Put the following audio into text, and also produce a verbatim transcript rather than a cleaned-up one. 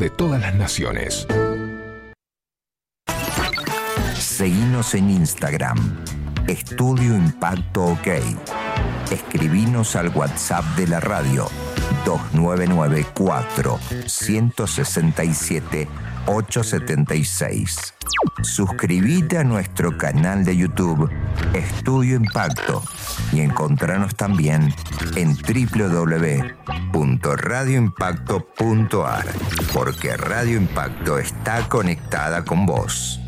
de todas las naciones. Seguinos en Instagram, Estudio Impacto OK. Escribinos al WhatsApp de la radio dos nueve nueve cuatro, uno seis siete, ocho siete seis. Suscríbete a nuestro canal de YouTube Estudio Impacto y encontranos también en doble u doble u doble u punto radio impacto punto a r, porque Radio Impacto está conectada con vos.